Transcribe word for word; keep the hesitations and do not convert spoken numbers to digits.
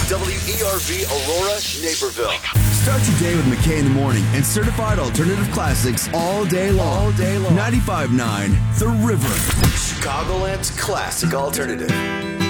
W E R V Aurora, Naperville. Start your day with McKay in the morning and certified alternative classics all day long. All day long. ninety-five point nine The River. Chicagoland's classic alternative.